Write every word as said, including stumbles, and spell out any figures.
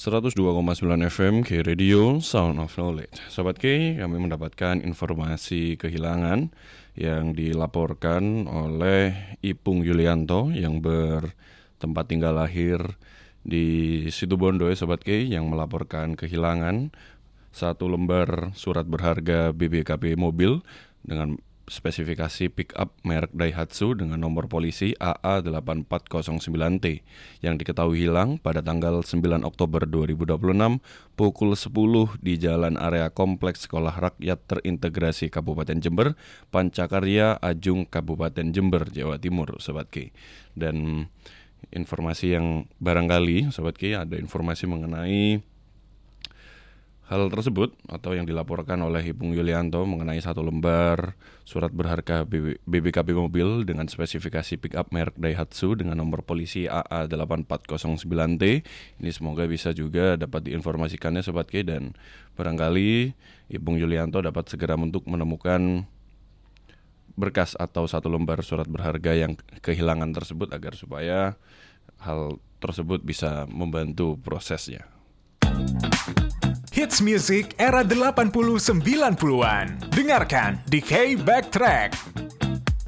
seratus dua koma sembilan F M K Radio Sound of Knowledge. Sobat K, kami mendapatkan informasi kehilangan yang dilaporkan oleh Ipung Yulianto yang bertempat tinggal lahir di Situbondo, ya Sobat K, yang melaporkan kehilangan satu lembar surat berharga B B K B mobil dengan spesifikasi pick-up merek Daihatsu dengan nomor polisi A A delapan empat nol sembilan T yang diketahui hilang pada tanggal sembilan Oktober dua ribu dua puluh enam pukul sepuluh di Jalan Area Kompleks Sekolah Rakyat Terintegrasi Kabupaten Jember, Pancakarya, Ajung, Kabupaten Jember, Jawa Timur, Sobat K. Dan informasi yang barangkali, Sobat K, ada informasi mengenai hal tersebut atau yang dilaporkan oleh Ipung Yulianto mengenai satu lembar surat berharga B B K B mobil dengan spesifikasi pick-up merek Daihatsu dengan nomor polisi A A delapan empat nol sembilan T. Ini semoga bisa juga dapat diinformasikannya Sobat K, dan barangkali Ipung Yulianto dapat segera untuk menemukan berkas atau satu lembar surat berharga yang kehilangan tersebut agar supaya hal tersebut bisa membantu prosesnya. Hits music era delapan puluh sembilan puluhan. Dengarkan di K Backtrack.